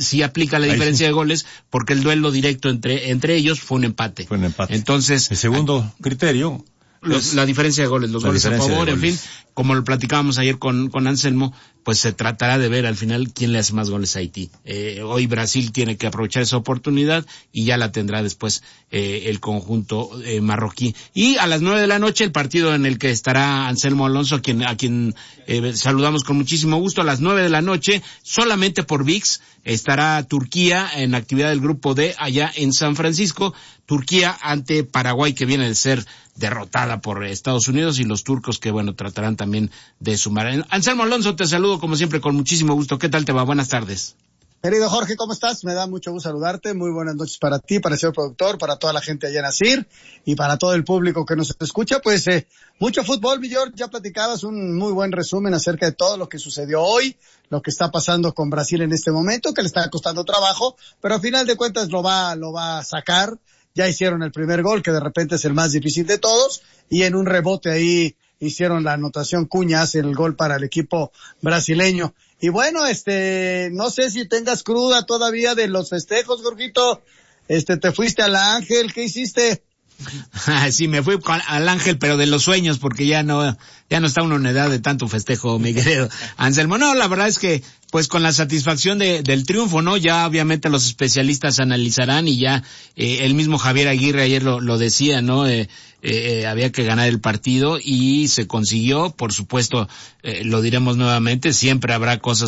sí aplica la diferencia de goles, porque el duelo directo entre ellos fue un empate. Entonces, el segundo criterio, la diferencia de goles, los goles a favor, en fin, como lo platicábamos ayer con Anselmo, pues se tratará de ver al final quién le hace más goles a Haití. Hoy Brasil tiene que aprovechar esa oportunidad y ya la tendrá después el conjunto marroquí. Y a las 9 de la noche el partido en el que estará Anselmo Alonso, a quien saludamos con muchísimo gusto. A las 9 de la noche, solamente por ViX, estará Turquía en actividad del grupo D allá en San Francisco. Turquía ante Paraguay, que viene de ser derrotada por Estados Unidos, y los turcos que, bueno, tratarán también de sumar. Anselmo Alonso, te saludo como siempre con muchísimo gusto. ¿Qué tal te va? Buenas tardes. Querido Jorge, ¿cómo estás? Me da mucho gusto saludarte. Muy buenas noches para ti, para el señor productor, para toda la gente allá en Asir y para todo el público que nos escucha. Pues mucho fútbol, mi George. Ya platicabas un muy buen resumen acerca de todo lo que sucedió hoy, lo que está pasando con Brasil en este momento, que le está costando trabajo, pero al final de cuentas lo va a sacar. Ya hicieron el primer gol, que de repente es el más difícil de todos, y en un rebote ahí hicieron la anotación. Cuña hace el gol para el equipo brasileño. Y bueno, no sé si tengas cruda todavía de los festejos, Jorgito. Te fuiste al Ángel, ¿qué hiciste? Sí, me fui al Ángel, pero de los sueños, porque ya no está uno en edad de tanto festejo, mi querido Anselmo. No, la verdad es que, pues con la satisfacción del triunfo, ¿no? Ya obviamente los especialistas analizarán, y ya el mismo Javier Aguirre ayer lo decía, ¿no? Había que ganar el partido y se consiguió. Por supuesto, lo diremos nuevamente, siempre habrá cosas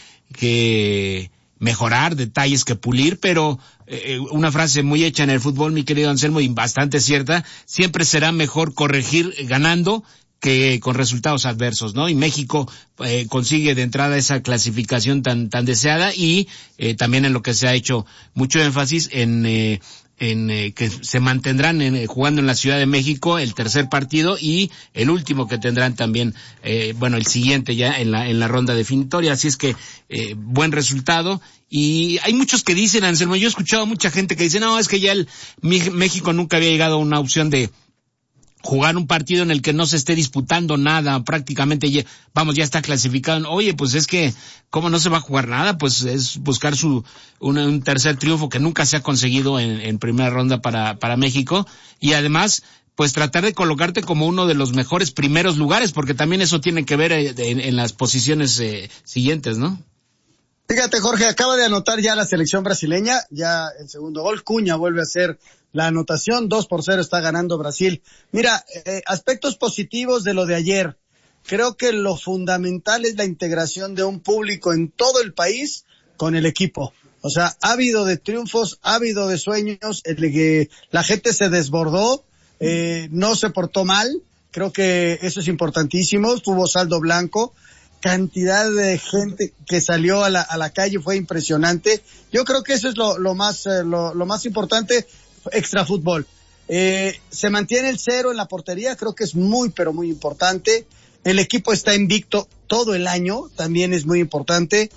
que mejorar, detalles que pulir, pero una frase muy hecha en el fútbol, mi querido Anselmo, y bastante cierta: siempre será mejor corregir ganando que con resultados adversos, ¿no? Y México consigue de entrada esa clasificación tan deseada, y también en lo que se ha hecho mucho énfasis en que se mantendrán jugando en la Ciudad de México el tercer partido, y el último que tendrán también, el siguiente ya en la ronda definitoria. Así es que buen resultado. Y hay muchos que dicen, Anselmo, yo he escuchado a mucha gente que dice, no, es que ya México nunca había llegado a una opción de jugar un partido en el que no se esté disputando nada, prácticamente ya está clasificado. Oye, pues es que, ¿cómo no se va a jugar nada? Pues es buscar un tercer triunfo que nunca se ha conseguido en primera ronda para México, y además, pues tratar de colocarte como uno de los mejores primeros lugares, porque también eso tiene que ver en las posiciones siguientes, ¿no? Fíjate, Jorge, acaba de anotar ya la selección brasileña, ya el segundo gol. Cuña vuelve a hacer la anotación, 2-0 está ganando Brasil. Mira, aspectos positivos de lo de ayer. Creo que lo fundamental es la integración de un público en todo el país con el equipo. O sea, ha habido de triunfos, ha habido de sueños, la gente se desbordó, no se portó mal. Creo que eso es importantísimo. Tuvo saldo blanco. Cantidad de gente que salió a la calle fue impresionante. Yo creo que eso es lo más importante. Extra fútbol. Se mantiene el 0 en la portería, creo que es muy, pero muy importante. El equipo está invicto todo el año, también es muy importante.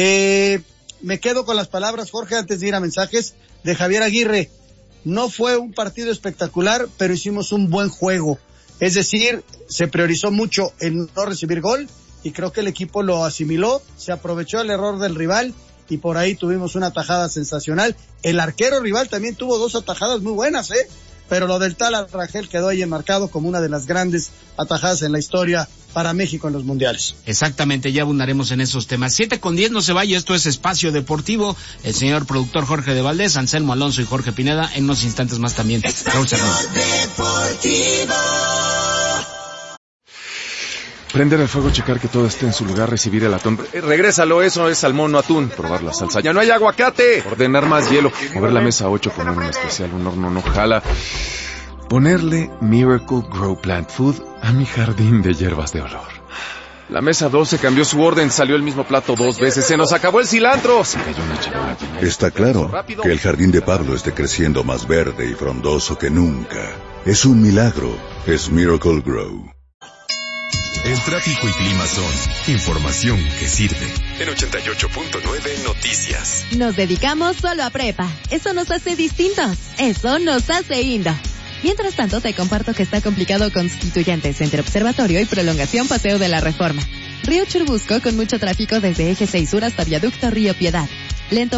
Me quedo con las palabras, Jorge, antes de ir a mensajes, de Javier Aguirre. No fue un partido espectacular, pero hicimos un buen juego. Es decir, se priorizó mucho el no recibir gol, y creo que el equipo lo asimiló, se aprovechó el error del rival, y por ahí tuvimos una atajada sensacional. El arquero rival también tuvo 2 atajadas muy buenas, pero lo del tal Rangel quedó ahí enmarcado como una de las grandes atajadas en la historia para México en los mundiales. Exactamente, ya abundaremos en esos temas. 7:10, no se vaya, esto es Espacio Deportivo. El señor productor Jorge de Valdés, Anselmo Alonso y Jorge Pineda, en unos instantes más también. Espacio Deportivo. Prender el fuego, checar que todo esté en su lugar, recibir el atún. Regrésalo, eso es salmón, no atún. Probar la salsa, ya no hay aguacate. Ordenar más hielo. Mover la mesa 8, poner un especial, un horno no jala. Ponerle Miracle Grow Plant Food a mi jardín de hierbas de olor. La mesa 12 cambió su orden, salió el mismo plato 2 veces. Se nos acabó el cilantro. Se cayó una charola. Está claro que el jardín de Pablo esté creciendo más verde y frondoso que nunca. Es un milagro. Es Miracle Grow. El tráfico y clima son información que sirve. En 88.9 Noticias. Nos dedicamos solo a prepa. Eso nos hace distintos. Eso nos hace Indo. Mientras tanto, te comparto que está complicado Constituyentes entre Observatorio y Prolongación Paseo de la Reforma. Río Churubusco con mucho tráfico desde Eje 6 Sur hasta Viaducto Río Piedad. Lento